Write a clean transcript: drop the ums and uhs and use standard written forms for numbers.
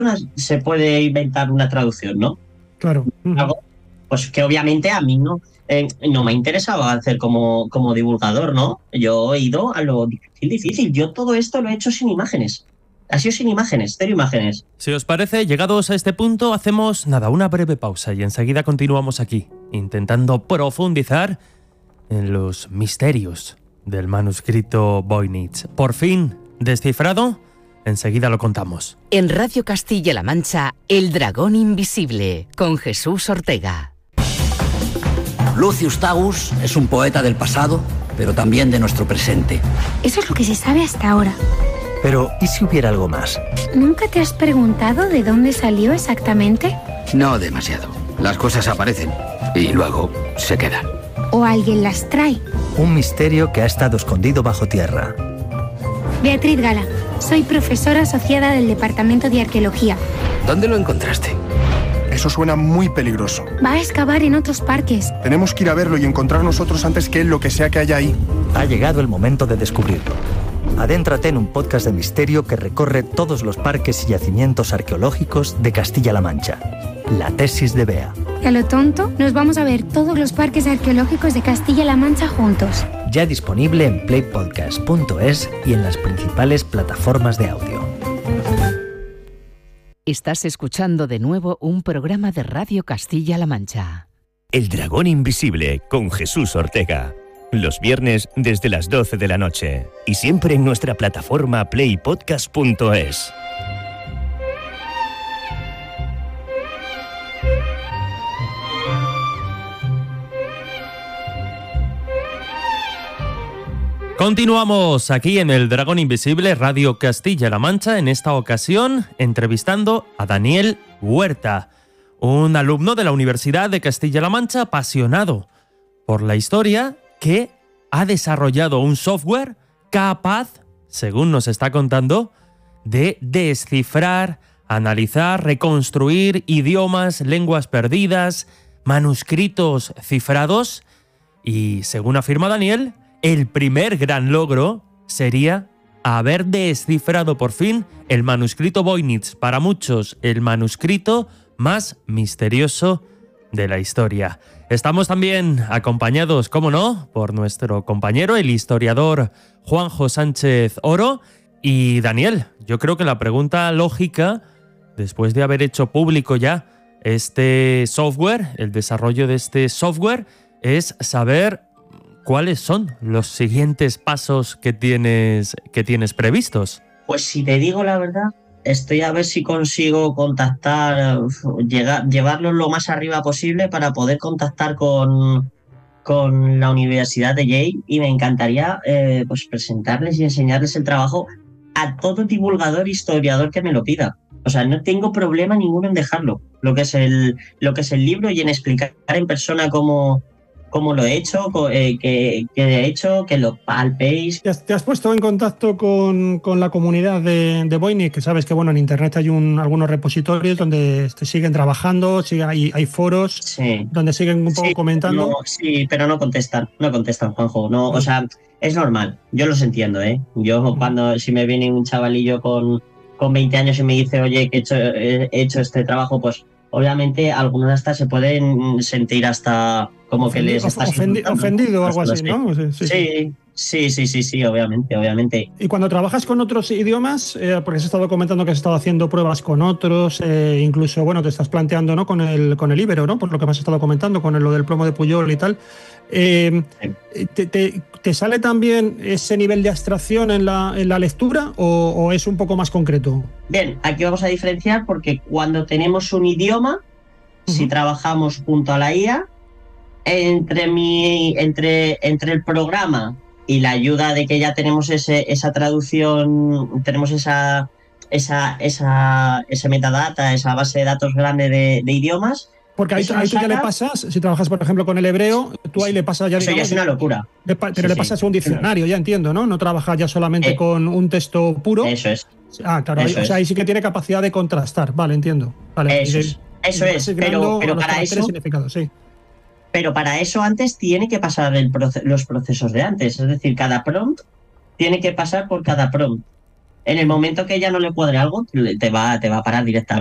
se puede inventar una traducción, ¿no? Claro. Algo, pues que obviamente a mí no me ha interesado hacer como divulgador, ¿no? Yo he ido a lo difícil. Yo todo esto lo he hecho sin imágenes. Ha sido sin imágenes, 0 imágenes. Si os parece, llegados a este punto, hacemos una breve pausa y enseguida continuamos aquí, intentando profundizar en los misterios del manuscrito Voynich. Por fin descifrado, enseguida lo contamos. En Radio Castilla-La Mancha, El Dragón Invisible, con Jesús Ortega. Lucius Tagus es un poeta del pasado, pero también de nuestro presente. Eso es lo que se sabe hasta ahora. Pero, ¿y si hubiera algo más? ¿Nunca te has preguntado de dónde salió exactamente? No demasiado. Las cosas aparecen y luego se quedan. ¿O alguien las trae? Un misterio que ha estado escondido bajo tierra. Beatriz Gala, soy profesora asociada del Departamento de Arqueología. ¿Dónde lo encontraste? Eso suena muy peligroso. Va a excavar en otros parques. Tenemos que ir a verlo y encontrar nosotros antes que él lo que sea que haya ahí. Ha llegado el momento de descubrirlo. Adéntrate en un podcast de misterio que recorre todos los parques y yacimientos arqueológicos de Castilla-La Mancha. La tesis de Bea. Y a lo tonto, nos vamos a ver todos los parques arqueológicos de Castilla-La Mancha juntos. Ya disponible en playpodcast.es y en las principales plataformas de audio. Estás escuchando de nuevo un programa de Radio Castilla-La Mancha. El Dragón Invisible con Jesús Ortega. Los viernes desde las 12 de la noche y siempre en nuestra plataforma playpodcast.es. Continuamos aquí en El Dragón Invisible, Radio Castilla-La Mancha, en esta ocasión entrevistando a Daniel Huerta, un alumno de la Universidad de Castilla-La Mancha apasionado por la historia, que ha desarrollado un software capaz, según nos está contando, de descifrar, analizar, reconstruir idiomas, lenguas perdidas, manuscritos cifrados y, según afirma Daniel, el primer gran logro sería haber descifrado por fin el manuscrito Voynich, para muchos el manuscrito más misterioso de la historia. Estamos también acompañados, como no, por nuestro compañero, el historiador Juanjo Sánchez Oro. Y Daniel, yo creo que la pregunta lógica, después de haber hecho público ya este software, el desarrollo de este software, es saber cuáles son los siguientes pasos que tienes previstos. Pues si te digo la verdad, estoy a ver si consigo contactar, llevarlo lo más arriba posible para poder contactar con la Universidad de Yale, y me encantaría pues presentarles y enseñarles el trabajo a todo divulgador, historiador que me lo pida. O sea, no tengo problema ninguno en dejarlo, lo que es el libro, y en explicar en persona cómo lo he hecho, que he hecho, que lo palpéis. ¿Te has puesto en contacto con la comunidad de Voynich? Que sabes que bueno, en internet hay algunos repositorios donde siguen trabajando, hay foros, sí, donde siguen un poco comentando. Sí, pero no contestan, Juanjo. No, o sea, es normal, yo los entiendo, ¿eh? Yo si me viene un chavalillo con 20 años y me dice, oye, que he hecho este trabajo, pues obviamente algunos hasta se pueden sentir hasta como que les estás ofendido o algo así, ¿no? Sí, obviamente. Y cuando trabajas con otros idiomas, porque has estado comentando que has estado haciendo pruebas con otros, incluso, bueno, te estás planteando, ¿no?, con el Ibero, ¿no?, por lo que me has estado comentando, con lo del plomo de Pujol y tal. ¿Te sale también ese nivel de abstracción en la lectura o es un poco más concreto? Bien, aquí vamos a diferenciar, porque cuando tenemos un idioma, si trabajamos junto a la IA, entre el programa y la ayuda de que ya tenemos esa traducción, tenemos esa metadata, esa base de datos grande de idiomas. Porque ahí tú ya le pasas, si trabajas por ejemplo con el hebreo, tú ahí le pasas ya... Eso ya es una locura. Pero le pasas un diccionario, ya entiendo, ¿no? No trabajas ya solamente con un texto puro. Eso es. Ah, claro, o sea, ahí sí que tiene capacidad de contrastar, vale, entiendo. Vale, eso es, pero para eso... Sí. Pero para eso antes tiene que pasar los procesos de antes. Es decir, cada prompt tiene que pasar por cada prompt. En el momento que ella no le cuadre algo, te va a parar directamente.